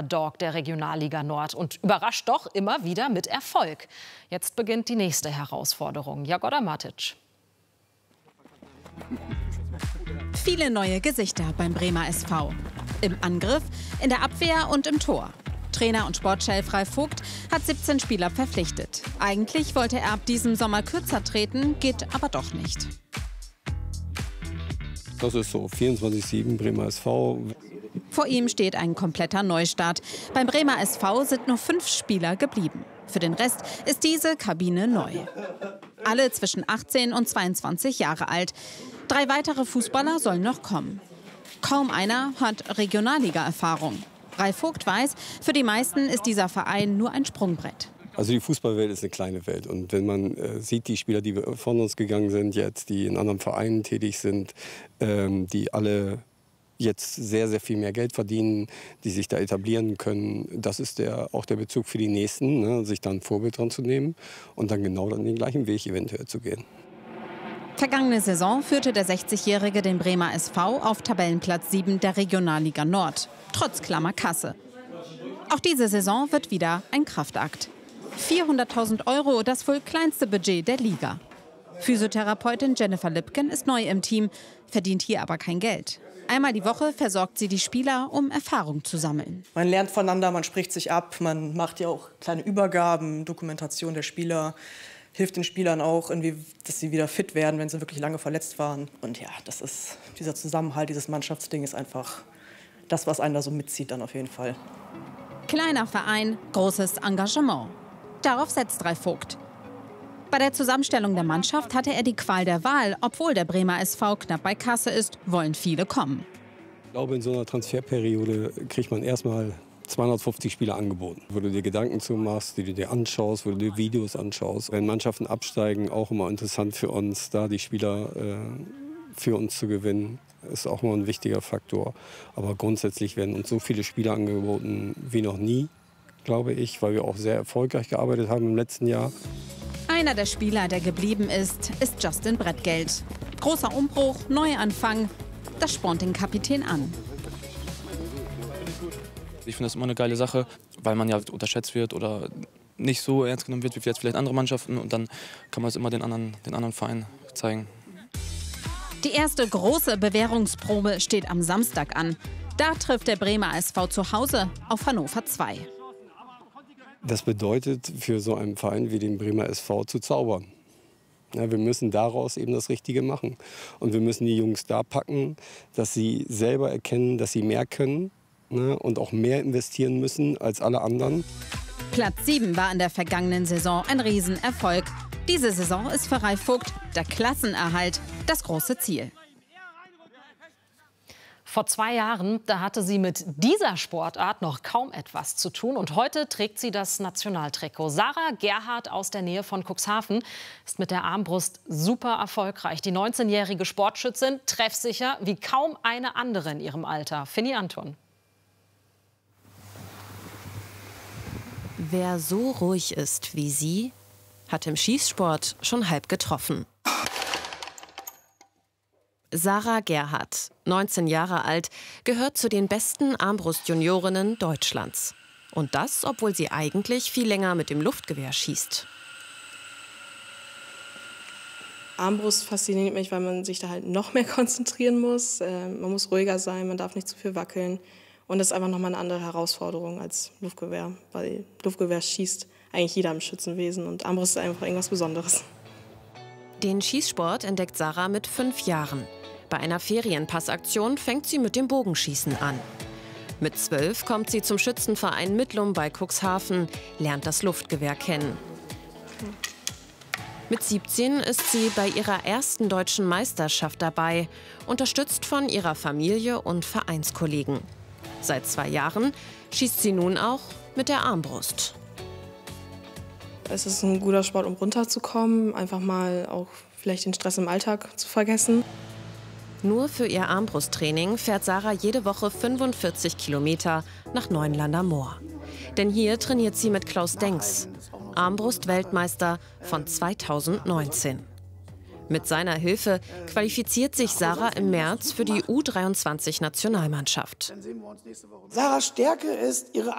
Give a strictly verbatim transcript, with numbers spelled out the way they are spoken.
Underdog der Regionalliga Nord und überrascht doch immer wieder mit Erfolg. Jetzt beginnt die nächste Herausforderung. Jagoda Matic. Viele neue Gesichter beim Bremer S V. Im Angriff, in der Abwehr und im Tor. Trainer und Sportchef Ralf Vogt hat siebzehn Spieler verpflichtet. Eigentlich wollte er ab diesem Sommer kürzer treten, geht aber doch nicht. Das ist so, vierundzwanzig sieben Bremer S V. Vor ihm steht ein kompletter Neustart. Beim Bremer S V sind nur fünf Spieler geblieben. Für den Rest ist diese Kabine neu. Alle zwischen achtzehn und zweiundzwanzig Jahre alt. Drei weitere Fußballer sollen noch kommen. Kaum einer hat Regionalliga-Erfahrung. Ralf Vogt weiß, für die meisten ist dieser Verein nur ein Sprungbrett. Also die Fußballwelt ist eine kleine Welt. Und wenn man äh, sieht, die Spieler, die von uns gegangen sind jetzt, die in anderen Vereinen tätig sind, ähm, die alle jetzt sehr, sehr viel mehr Geld verdienen, die sich da etablieren können, das ist der, auch der Bezug für die Nächsten, ne, sich da ein Vorbild dran zu nehmen und dann genau dann den gleichen Weg eventuell zu gehen. Vergangene Saison führte der sechzigjährige den Bremer S V auf Tabellenplatz sieben der Regionalliga Nord, trotz klammer Kasse. Auch diese Saison wird wieder ein Kraftakt. vierhunderttausend Euro, das wohl kleinste Budget der Liga. Physiotherapeutin Jennifer Lipken ist neu im Team, verdient hier aber kein Geld. Einmal die Woche versorgt sie die Spieler, um Erfahrung zu sammeln. Man lernt voneinander, man spricht sich ab, man macht ja auch kleine Übergaben, Dokumentation der Spieler, hilft den Spielern auch, irgendwie, dass sie wieder fit werden, wenn sie wirklich lange verletzt waren. Und ja, das ist, dieser Zusammenhalt, dieses Mannschaftsding ist einfach das, was einen da so mitzieht dann auf jeden Fall. Kleiner Verein, großes Engagement. Darauf setzt Ralf Vogt. Bei der Zusammenstellung der Mannschaft hatte er die Qual der Wahl. Obwohl der Bremer S V knapp bei Kasse ist, wollen viele kommen. Ich glaube, in so einer Transferperiode kriegt man erstmal zweihundertfünfzig Spieler angeboten. Wo du dir Gedanken zu machst, die du dir anschaust, wo du dir Videos anschaust. Wenn Mannschaften absteigen, auch immer interessant für uns, da die Spieler äh, für uns zu gewinnen. Ist auch mal ein wichtiger Faktor. Aber grundsätzlich werden uns so viele Spieler angeboten wie noch nie, glaube ich, weil wir auch sehr erfolgreich gearbeitet haben im letzten Jahr. Einer der Spieler, der geblieben ist, ist Justin Brettgeld. Großer Umbruch, Neuanfang, das spornt den Kapitän an. Ich finde das immer eine geile Sache, weil man ja unterschätzt wird oder nicht so ernst genommen wird wie jetzt vielleicht andere Mannschaften. Und dann kann man es immer den anderen, den anderen Vereinen zeigen. Die erste große Bewährungsprobe steht am Samstag an. Da trifft der Bremer S V zu Hause auf Hannover zwei. Das bedeutet für so einen Verein wie den Bremer S V zu zaubern. Ja, wir müssen daraus eben das Richtige machen. Und wir müssen die Jungs da packen, dass sie selber erkennen, dass sie mehr können, ne, und auch mehr investieren müssen als alle anderen. Platz sieben war in der vergangenen Saison ein Riesenerfolg. Diese Saison ist für Ralf Vogt der Klassenerhalt das große Ziel. Vor zwei Jahren, da hatte sie mit dieser Sportart noch kaum etwas zu tun. Und heute trägt sie das Nationaltrikot. Sarah Gerhardt aus der Nähe von Cuxhaven ist mit der Armbrust super erfolgreich. Die neunzehnjährige Sportschützin treffsicher wie kaum eine andere in ihrem Alter. Finny Anton. Wer so ruhig ist wie sie, hat im Schießsport schon halb getroffen. Sarah Gerhardt, neunzehn Jahre alt, gehört zu den besten Armbrust-Juniorinnen Deutschlands. Und das, obwohl sie eigentlich viel länger mit dem Luftgewehr schießt. Armbrust fasziniert mich, weil man sich da halt noch mehr konzentrieren muss. Äh, man muss ruhiger sein, man darf nicht zu viel wackeln. Und das ist einfach noch mal eine andere Herausforderung als Luftgewehr. Weil Luftgewehr schießt eigentlich jeder im Schützenwesen. Und Armbrust ist einfach irgendwas Besonderes. Den Schießsport entdeckt Sarah mit fünf Jahren. Bei einer Ferienpassaktion fängt sie mit dem Bogenschießen an. Mit zwölf kommt sie zum Schützenverein Mittlum bei Cuxhaven, lernt das Luftgewehr kennen. Mit siebzehn ist sie bei ihrer ersten deutschen Meisterschaft dabei, unterstützt von ihrer Familie und Vereinskollegen. Seit zwei Jahren schießt sie nun auch mit der Armbrust. Es ist ein guter Sport, um runterzukommen, einfach mal auch vielleicht den Stress im Alltag zu vergessen. Nur für ihr Armbrusttraining fährt Sarah jede Woche fünfundvierzig Kilometer nach Neuenlander Moor. Denn hier trainiert sie mit Klaus Denks, Armbrust-Weltmeister von zweitausendneunzehn. Mit seiner Hilfe qualifiziert sich Sarah im März für die U dreiundzwanzig Nationalmannschaft. Sarahs Stärke ist ihre